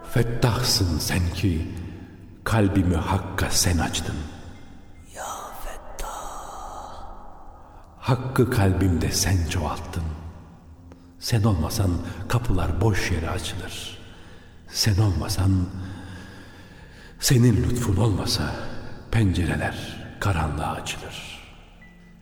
Fettahsın sen ki kalbimi hakka sen açtın. Ya Fettah. Hakkı kalbimde sen çoğalttın. Sen olmasan kapılar boş yere açılır. Sen olmasan, senin lütfun olmasa pencereler karanlığa açılır.